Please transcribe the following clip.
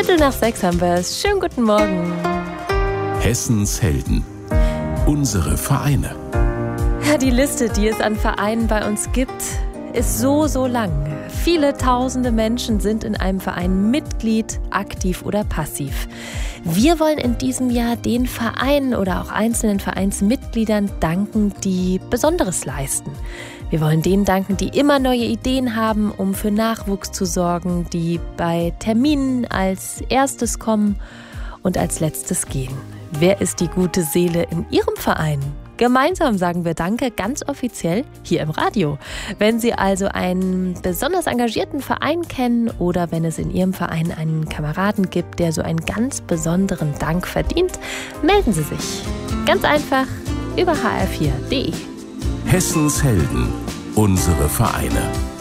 5:15 haben wir es. Schönen guten Morgen. Hessens Helden. Unsere Vereine. Ja, die Liste, die es an Vereinen bei uns gibt, ist so lang. Viele tausende Menschen sind in einem Verein Mitglied, aktiv oder passiv. Wir wollen in diesem Jahr den Vereinen oder auch einzelnen Vereinsmitgliedern danken, die Besonderes leisten. Wir wollen denen danken, die immer neue Ideen haben, um für Nachwuchs zu sorgen, die bei Terminen als erstes kommen und als letztes gehen. Wer ist die gute Seele in Ihrem Verein? Gemeinsam sagen wir Danke, ganz offiziell hier im Radio. Wenn Sie also einen besonders engagierten Verein kennen oder wenn es in Ihrem Verein einen Kameraden gibt, der so einen ganz besonderen Dank verdient, melden Sie sich. Ganz einfach über hr4.de. Hessens Helden. Unsere Vereine.